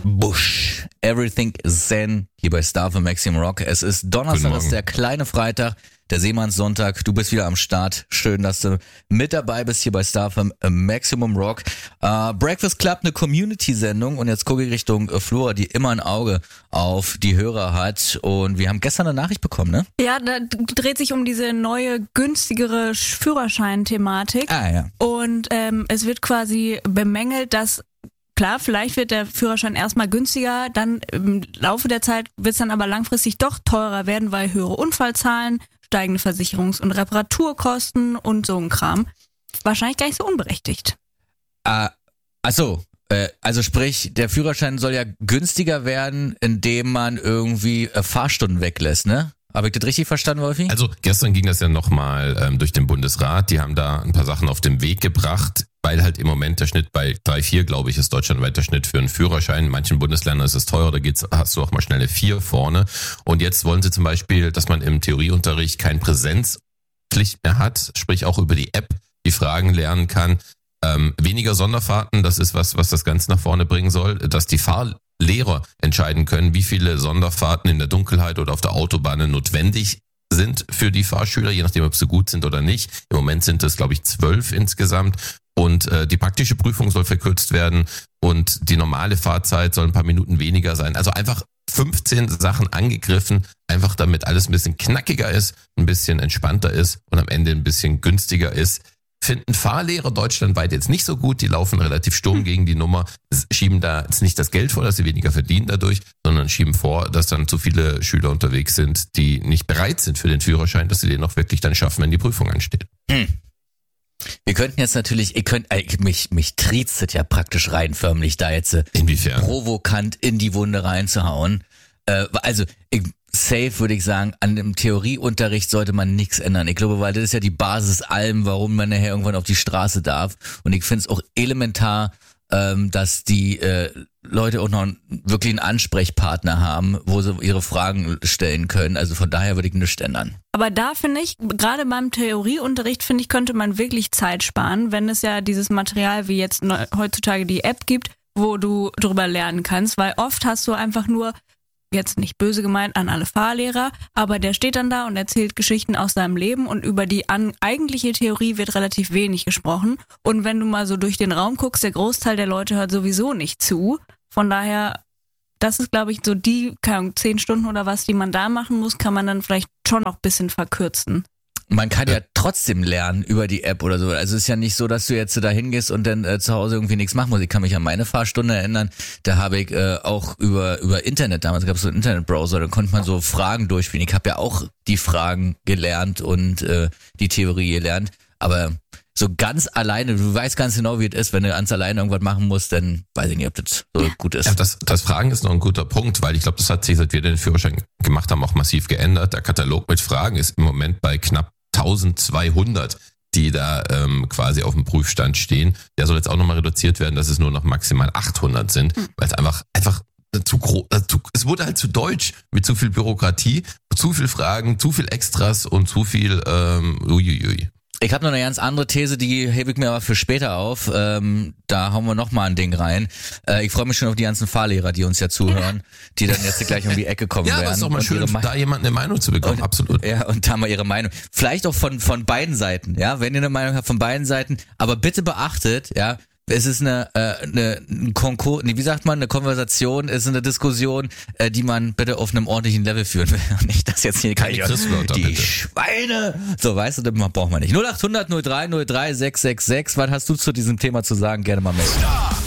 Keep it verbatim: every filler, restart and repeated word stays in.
Bush. Everything is Zen hier bei Star für Maximum Rock. Es ist Donnerstag, es ist der kleine Freitag, der Seemannssonntag. Du bist wieder am Start. Schön, dass du mit dabei bist hier bei Star für Maximum Rock. Uh, Breakfast Club, eine Community-Sendung. Und jetzt gucke ich Richtung uh, Flora, die immer ein Auge auf die Hörer hat. Und wir haben gestern eine Nachricht bekommen, ne? Ja, da dreht sich um diese neue, günstigere Führerschein-Thematik. Ah, ja. Und ähm, es wird quasi bemängelt, dass klar, vielleicht wird der Führerschein erstmal günstiger, dann im Laufe der Zeit wird es dann aber langfristig doch teurer werden, weil höhere Unfallzahlen, steigende Versicherungs- und Reparaturkosten und so ein Kram. Wahrscheinlich gar nicht so unberechtigt. Ah, ach so, äh, also sprich, der Führerschein soll ja günstiger werden, indem man irgendwie äh, Fahrstunden weglässt, ne? Habe ich das richtig verstanden, Wolfi? Also gestern ging das ja nochmal ähm, durch den Bundesrat. Die haben da ein paar Sachen auf den Weg gebracht, weil halt im Moment der Schnitt bei drei Komma vier, glaube ich, ist deutschlandweit der Schnitt für einen Führerschein. In manchen Bundesländern ist es teurer, da geht's, hast du auch mal schnell eine vier vorne. Und jetzt wollen sie zum Beispiel, dass man im Theorieunterricht keine Präsenzpflicht mehr hat, sprich auch über die App die Fragen lernen kann. Ähm, weniger Sonderfahrten, das ist was, was das Ganze nach vorne bringen soll, dass die Fahrlehrer entscheiden können, wie viele Sonderfahrten in der Dunkelheit oder auf der Autobahn notwendig sind für die Fahrschüler, je nachdem, ob sie gut sind oder nicht. Im Moment sind es, glaube ich, zwölf insgesamt. Und äh, die praktische Prüfung soll verkürzt werden und die normale Fahrzeit soll ein paar Minuten weniger sein. Also einfach fünfzehn Sachen angegriffen, einfach damit alles ein bisschen knackiger ist, ein bisschen entspannter ist und am Ende ein bisschen günstiger ist. Finden Fahrlehrer deutschlandweit jetzt nicht so gut, die laufen relativ sturm gegen die Nummer, schieben da jetzt nicht das Geld vor, dass sie weniger verdienen dadurch, sondern schieben vor, dass dann zu viele Schüler unterwegs sind, die nicht bereit sind für den Führerschein, dass sie den auch wirklich dann schaffen, wenn die Prüfung ansteht. Hm. Wir könnten jetzt natürlich, ihr könnt, äh, mich, mich triezt ja praktisch rein förmlich, da jetzt äh, Inwiefern? provokant in die Wunde reinzuhauen. Äh, also, ich, safe würde ich sagen, an dem Theorieunterricht sollte man nichts ändern. Ich glaube, weil das ist ja die Basis allem, warum man nachher irgendwann auf die Straße darf. Und ich finde es auch elementar, ähm, dass die äh, Leute auch noch einen, wirklich einen Ansprechpartner haben, wo sie ihre Fragen stellen können. Also von daher würde ich nichts ändern. Aber da finde ich, gerade beim Theorieunterricht, finde ich, könnte man wirklich Zeit sparen, wenn es ja dieses Material wie jetzt ne, heutzutage die App gibt, wo du drüber lernen kannst. Weil oft hast du einfach nur, jetzt nicht böse gemeint an alle Fahrlehrer, aber der steht dann da und erzählt Geschichten aus seinem Leben und über die an, eigentliche Theorie wird relativ wenig gesprochen. Und wenn du mal so durch den Raum guckst, der Großteil der Leute hört sowieso nicht zu. Von daher, das ist, glaube ich, so die, keine Ahnung, zehn Stunden oder was, die man da machen muss, kann man dann vielleicht schon noch ein bisschen verkürzen. Man kann ja trotzdem lernen über die App oder so. Also es ist ja nicht so, dass du jetzt da hingehst und dann äh, zu Hause irgendwie nichts machen musst. Ich kann mich an meine Fahrstunde erinnern, da habe ich äh, auch über über Internet, damals gab es so einen Internetbrowser, da konnte man so Fragen durchspielen. Ich habe ja auch die Fragen gelernt und äh, die Theorie gelernt, aber so ganz alleine, du weißt ganz genau, wie es ist, wenn du ganz alleine irgendwas machen musst, dann weiß ich nicht, ob das so gut ist. Ja, das, das Fragen ist noch ein guter Punkt, weil ich glaube, das hat sich, seit wir den Führerschein gemacht haben, auch massiv geändert. Der Katalog mit Fragen ist im Moment bei knapp eintausendzweihundert, die da ähm, quasi auf dem Prüfstand stehen. Der soll jetzt auch nochmal reduziert werden, dass es nur noch maximal achthundert sind, mhm. weil es einfach einfach zu groß, zu, es wurde halt zu deutsch mit zu viel Bürokratie, zu viel Fragen, zu viel Extras und zu viel ähm, uiuiui. Ich habe noch eine ganz andere These, die hebe ich mir aber für später auf. Ähm, da hauen wir noch mal ein Ding rein. Äh, ich freue mich schon auf die ganzen Fahrlehrer, die uns ja zuhören, die dann jetzt gleich um die Ecke kommen ja, werden. Ja, ist doch mal schön, Me- da jemand eine Meinung zu bekommen, und, absolut. Ja, und da mal ihre Meinung. Vielleicht auch von von beiden Seiten, ja, wenn ihr eine Meinung habt von beiden Seiten. Aber bitte beachtet, ja, es ist eine, äh, eine ein Konkurs, nee, wie sagt man, eine Konversation, es ist eine Diskussion, äh, die man bitte auf einem ordentlichen Level führen will. Nicht, dass jetzt hier keine Christwörter, die bitte. Schweine. So, weißt du, das braucht man nicht. null acht hundert null drei null drei sechs sechs sechs. Was hast du zu diesem Thema zu sagen? Gerne mal melden.